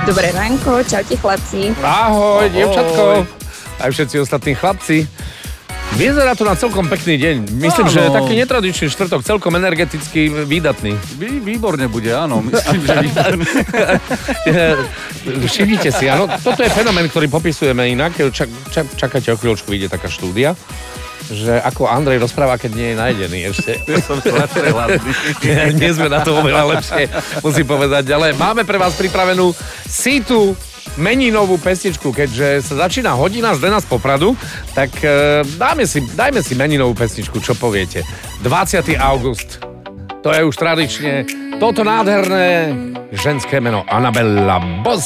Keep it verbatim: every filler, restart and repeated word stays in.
Dobré ránko, čaute chlapci. Ahoj, dievčatko. Aj všetci ostatní chlapci. Vyzerá to na celkom pekný deň. Myslím, áno. že taký netradičný štvrtok, celkom energeticky výdatný. Vý, výborne bude, áno. Myslím, že výborne. Všimnite si, áno. Toto je fenomén, ktorý popisujeme inak. Čak, čak, čakajte o chvíľočku, vyjde taká štúdia, že ako Andrej rozpráva, keď nie je najedený ešte. Ja som strašne hladný. Nie sme na to oveľa lepšie, musím povedať. Ale máme pre vás pripravenú sítu meninovú pesničku, keďže sa začína hodina z Dena z Popradu, tak e, dáme si, dajme si meninovú pesničku, čo poviete. dvadsiateho augusta, to je už tradične toto nádherné ženské meno Anabella Boz.